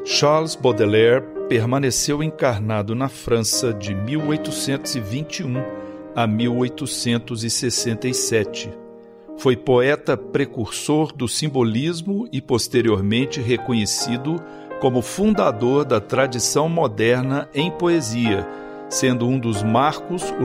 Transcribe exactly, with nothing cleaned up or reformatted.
Charles Baudelaire permaneceu encarnado na França de mil oitocentos e vinte e um a mil oitocentos e sessenta e sete. Foi poeta precursor do simbolismo e posteriormente reconhecido como fundador da tradição moderna em poesia, sendo um dos marcos o